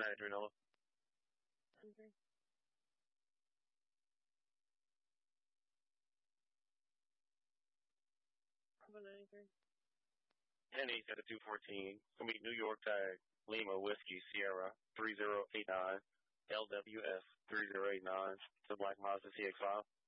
93 Noah. Andre. Bravo 93. Henny's at a 214. It's going to be New York tag, Lima Whiskey Sierra 3089, LWS 3089, to Black Mazda CX5.